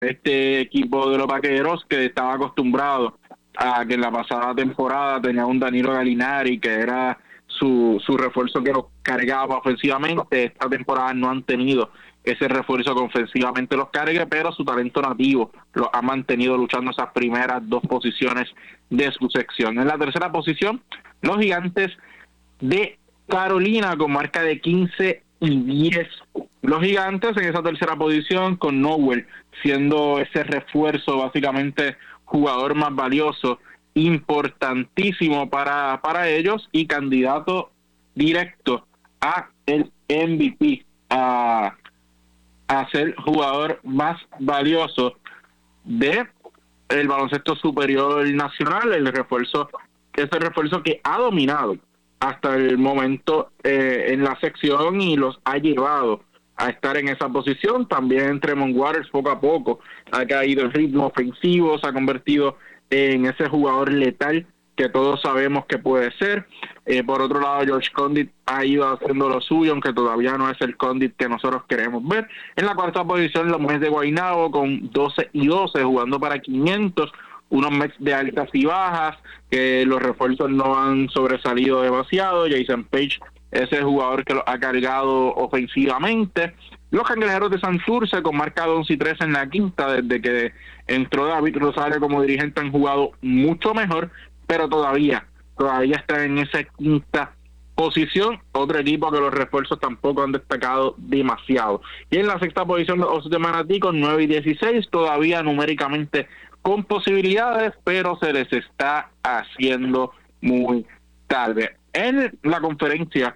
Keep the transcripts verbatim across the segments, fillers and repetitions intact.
este equipo de los Vaqueros, que estaba acostumbrado a que en la pasada temporada tenía un Danilo Gallinari, que era su, su refuerzo que los cargaba ofensivamente. Esta temporada no han tenido ese refuerzo que ofensivamente los cargue, pero su talento nativo los ha mantenido luchando esas primeras dos posiciones de su sección. En la tercera posición, los Gigantes de Carolina, con marca de quince y diez. Los Gigantes en esa tercera posición, con Nowell siendo ese refuerzo, básicamente jugador más valioso, importantísimo para, para ellos, y candidato directo a el M V P, a, a ser jugador más valioso de el baloncesto superior nacional, el refuerzo, ese refuerzo que ha dominado hasta el momento eh, en la sección y los ha llevado a estar en esa posición. También Tremont Waters poco a poco ha caído en ritmo ofensivo, se ha convertido en ese jugador letal que todos sabemos que puede ser. Eh, por otro lado, George Condit ha ido haciendo lo suyo, aunque todavía no es el Condit que nosotros queremos ver. En la cuarta posición, los Mets de Guaynabo, con doce y doce, jugando para quinientos, unos Mets de altas y bajas, que los refuerzos no han sobresalido demasiado. Jason Page, ese jugador que lo ha cargado ofensivamente. Los Cangrejeros de Santurce, con marca de once y tres en la quinta, desde que entró David Rosario como dirigente, han jugado mucho mejor, pero todavía, todavía está en esa quinta posición. Otro equipo que los refuerzos tampoco han destacado demasiado. Y en la sexta posición, los Osos de Manatí, con nueve y dieciséis, todavía numéricamente con posibilidades, pero se les está haciendo muy tarde. En la conferencia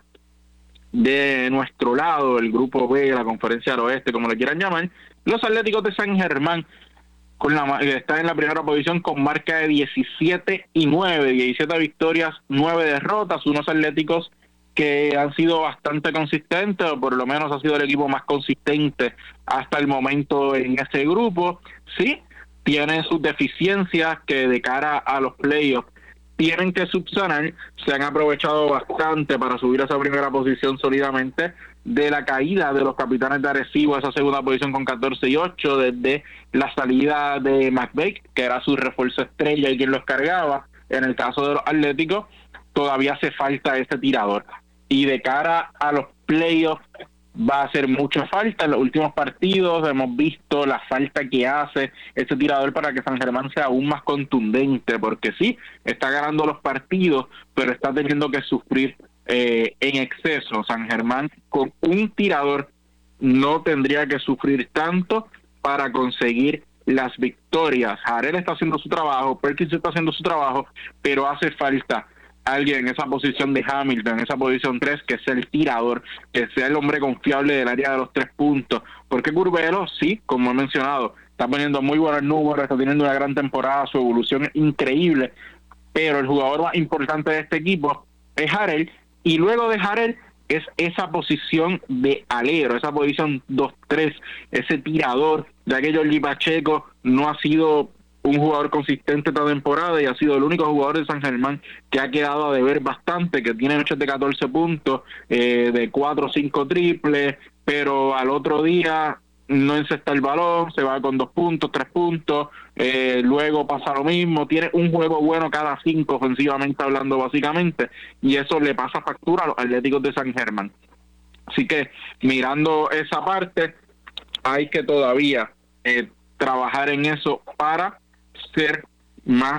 de nuestro lado, el grupo B, la conferencia del oeste, como le quieran llamar, los Atléticos de San Germán con la, están en la primera posición con marca de diecisiete y nueve, diecisiete victorias, nueve derrotas, unos Atléticos que han sido bastante consistentes, o por lo menos ha sido el equipo más consistente hasta el momento en ese grupo. Sí, tienen sus deficiencias que de cara a los playoffs tienen que subsanar. Se han aprovechado bastante para subir a esa primera posición sólidamente de la caída de los Capitanes de Arecibo a esa segunda posición con catorce y ocho, desde la salida de McVeigh, que era su refuerzo estrella y quien los cargaba. En el caso de los Atléticos, todavía hace falta ese tirador, y de cara a los playoffs va a hacer mucha falta. En los últimos partidos hemos visto la falta que hace ese tirador para que San Germán sea aún más contundente, porque sí, está ganando los partidos, pero está teniendo que sufrir eh, en exceso. San Germán con un tirador no tendría que sufrir tanto para conseguir las victorias. Jarel está haciendo su trabajo, Perkins está haciendo su trabajo, pero hace falta alguien en esa posición de Hamilton, en esa posición tres, que sea el tirador, que sea el hombre confiable del área de los tres puntos. Porque Curbelo, sí, como he mencionado, está poniendo muy buenos números, está teniendo una gran temporada, su evolución es increíble, pero el jugador más importante de este equipo es Jarel, y luego de Jarel es esa posición de alero, esa posición dos tres, ese tirador, ya que Jordi Pacheco no ha sido un jugador consistente esta temporada y ha sido el único jugador de San Germán que ha quedado a deber bastante, que tiene noches de catorce puntos, eh, de cuatro o cinco triples, pero al otro día no encesta el balón, se va con dos puntos, tres puntos, eh, luego pasa lo mismo, tiene un juego bueno cada cinco ofensivamente hablando básicamente, y eso le pasa factura a los Atléticos de San Germán. Así que mirando esa parte, hay que todavía eh, trabajar en eso para ser más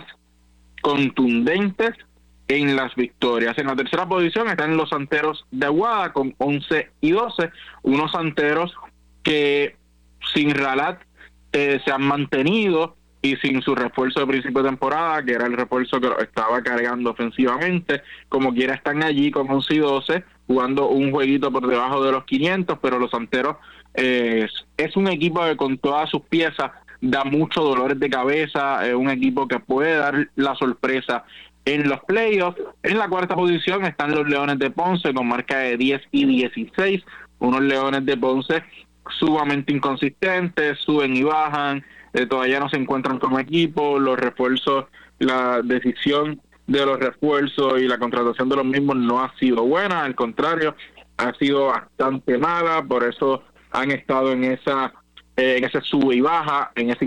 contundentes en las victorias. En la tercera posición están los Santeros de Aguada con once y doce, unos Santeros que sin Ralat eh, se han mantenido, y sin su refuerzo de principio de temporada, que era el refuerzo que lo estaba cargando ofensivamente, como quiera están allí con once y doce, jugando un jueguito por debajo de los quinientos, pero los Santeros eh, es un equipo que con todas sus piezas da muchos dolores de cabeza, es un equipo que puede dar la sorpresa en los playoffs. En la cuarta posición están los Leones de Ponce con marca de diez y dieciséis, unos Leones de Ponce sumamente inconsistentes, suben y bajan, eh, todavía no se encuentran como equipo, los refuerzos, la decisión de los refuerzos y la contratación de los mismos no ha sido buena, al contrario, ha sido bastante mala, por eso han estado en esa eh, en ese sube y baja, en ese